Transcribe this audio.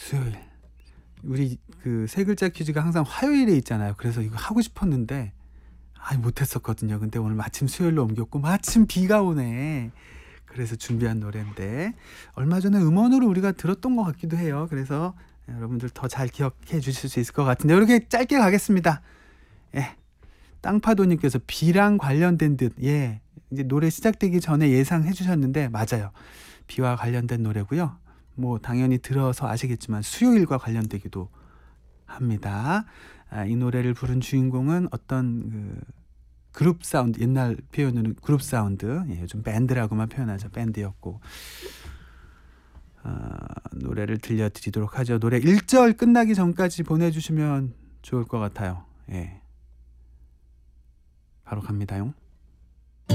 수요일. 우리 그 세 글자 퀴즈가 항상 화요일에 있잖아요. 그래서 이거 하고 싶었는데 못했었거든요. 근데 오늘 마침 수요일로 옮겼고 마침 비가 오네. 그래서 준비한 노래인데 얼마 전에 음원으로 우리가 들었던 것 같기도 해요. 그래서 여러분들 더 잘 기억해 주실 수 있을 것 같은데 이렇게 짧게 가겠습니다. 예, 땅파도님께서 비랑 관련된 듯, 예, 이제 노래 시작되기 전에 예상해 주셨는데 맞아요. 비와 관련된 노래고요. 뭐 당연히 들어서 아시겠지만 수요일과 관련되기도 합니다. 이 노래를 부른 주인공은 어떤 그룹 사운드, 옛날 표현으로는 그룹 사운드, 예, 요즘 밴드라고만 표현하죠. 밴드였고 노래를 들려드리도록 하죠. 노래 1절 끝나기 전까지 보내주시면 좋을 것 같아요. 예, 바로 갑니다요.